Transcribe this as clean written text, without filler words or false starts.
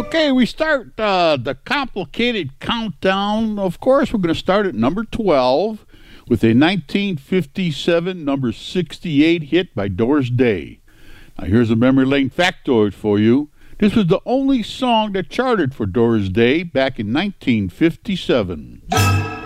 Okay, we start the complicated countdown. Of course, we're going to start at number 12 with a 1957 number 68 hit by Doris Day. Now, here's a memory lane factoid for you. This was the only song that charted for Doris Day back in 1957.